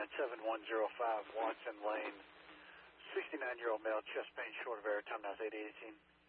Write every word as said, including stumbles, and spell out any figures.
at seven one zero five Watson Lane. sixty-nine-year-old male, chest pain, short of air, time now is eight eighteen.